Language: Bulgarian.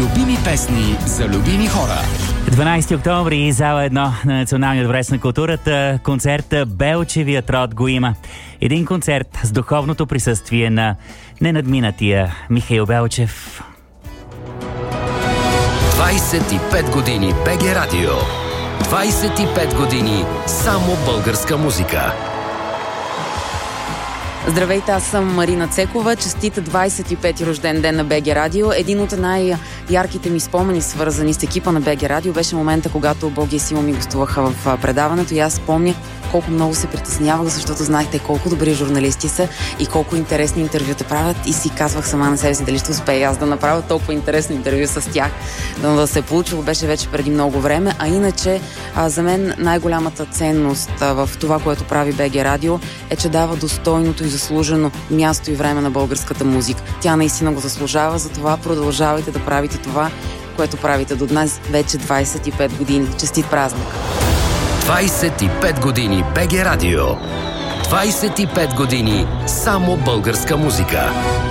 Любими песни за любими хора. 12 октомври, зала 1 на Националния дворец на културата, концерта Белчевият род го има. Един концерт с духовното присъствие на ненадминатия Михаил Белчев. 25 години БГ Радио. 25 години само българска музика. Здравейте, аз съм Марина Цекова. Честит 25-ти рожден ден на БГ Радио. Един от най-ярките ми спомени, свързани с екипа на БГ Радио, беше момента, когато Боги и Симо ми гостуваха в предаването и аз спомня колко много се притеснявах, защото знаехте колко добри журналисти са и колко интересни интервюта правят и си казвах сама на себе си дали ще успея аз да направя толкова интересно интервю с тях. Да се получило беше вече преди много време, а иначе за мен най-голямата ценност в това, което прави БГ Радио е, че дава достойното и заслужено място и време на българската музика. Тя наистина го заслужава, затова продължавайте да правите това, което правите до днес вече 25 години. Честит празник! 25 години БГ Радио. 25 години само българска музика.